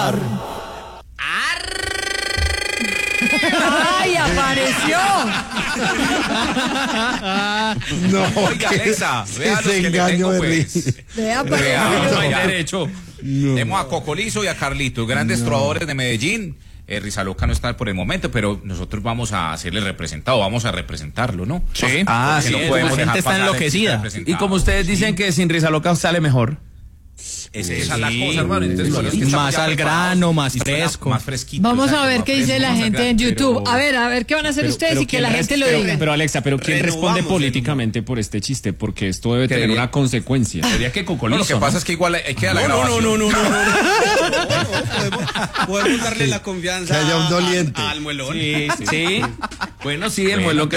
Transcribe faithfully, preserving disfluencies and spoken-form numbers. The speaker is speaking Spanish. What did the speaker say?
ar. ¡Ay, apareció! No, Oiga, Alexa, vea los que le engaño tengo, de pues. risa. Vea, Vea, apareció. no hay derecho. Tenemos a Cocolizo y a Carlito, grandes No. trovadores de Medellín. Eh, Rizaloca no está por el momento, pero nosotros vamos a hacerle representado, vamos a representarlo, ¿no? Sí. Ah, Porque sí, no la podemos gente dejar está pasar enloquecida. el representado. Y como ustedes dicen que sin Rizaloca sale mejor. Esa es la Sí. cosa, hermano. Entonces, bueno, es que estamos Más ya al preparados grano, más y suena fresco. Más fresquito. Vamos exacto, a ver más qué dice fresco, la más al gente en grano. YouTube. pero- A ver, a ver qué van a hacer Pero- ustedes pero y que ¿quién la res- gente lo pero- diga. Pero Alexa, pero ¿quién Renovamos responde el- políticamente por este chiste? Porque esto debe ¿Qué tener diría? una consecuencia. Sería que No, Cocolizo. lo que pasa es que igual hay que dar la No, no, grabación. no, no, no, no, no. Podemos, podemos darle la confianza Que haya un doliente. a- al muelón. Sí, sí. Bueno, sí, el Bueno, muelón que